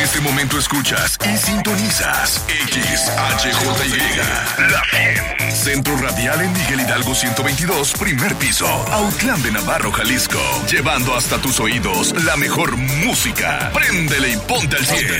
este momento escuchas y sintonizas XHJY, La Fiel. Centro Radial en Miguel Hidalgo 122, primer piso, Autlán de Navarro, Jalisco. Llevando hasta tus oídos la mejor música. Préndele y ponte al 100.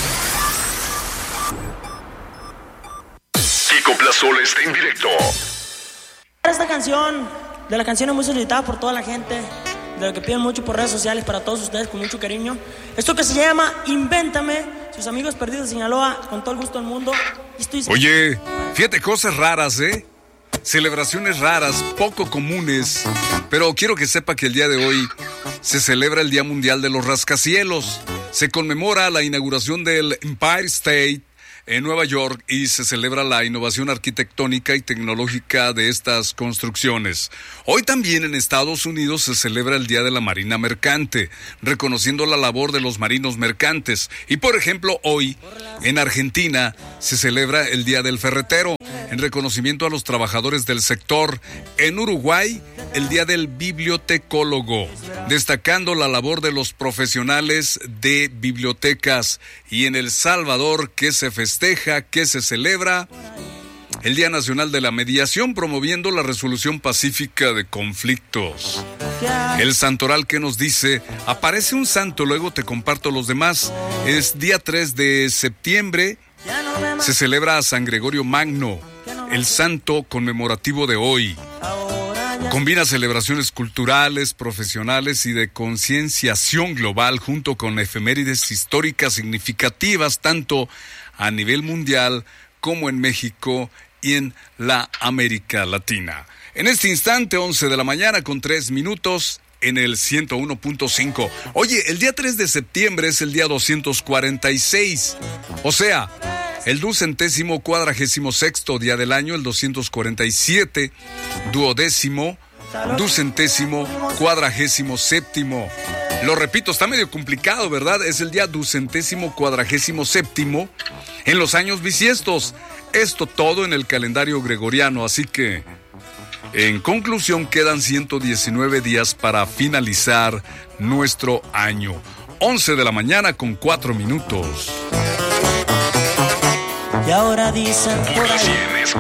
Kiko Plazola está en directo. Esta canción, de la canción es muy solicitada por toda la gente, de lo que piden mucho por redes sociales para todos ustedes con mucho cariño. Esto que se llama Invéntame, sus amigos perdidos de Sinaloa, con todo el gusto del mundo. Oye, fíjate, cosas raras, celebraciones raras, poco comunes, pero quiero que sepa que el día de hoy se celebra el Día Mundial de los Rascacielos. Se conmemora la inauguración del Empire State en Nueva York y se celebra la innovación arquitectónica y tecnológica de estas construcciones. Hoy también en Estados Unidos se celebra el Día de la Marina Mercante, reconociendo la labor de los marinos mercantes. Y por ejemplo, hoy en Argentina se celebra el Día del Ferretero, en reconocimiento a los trabajadores del sector. En Uruguay, el Día del Bibliotecólogo, destacando la labor de los profesionales de bibliotecas. Y en El Salvador, que se festeja, que se celebra el Día Nacional de la Mediación, promoviendo la resolución pacífica de conflictos. El santoral que nos dice, aparece un santo, luego te comparto los demás. Es día 3 de septiembre, se celebra a San Gregorio Magno, el santo conmemorativo de hoy. Combina celebraciones culturales, profesionales y de concienciación global junto con efemérides históricas significativas tanto a nivel mundial como en México y en la América Latina. En este instante, 11 de la mañana con 3 minutos en el 101.5. Oye, el día 3 de septiembre es el día 246, o sea, el 246º día del año, el 247, 247. Lo repito, está medio complicado, ¿verdad? Es el día 247 en los años bisiestos. Esto todo en el calendario gregoriano, así que, en conclusión, quedan 119 días para finalizar nuestro año. 11 de la mañana con 4 minutos. Y ahora dicen por ahí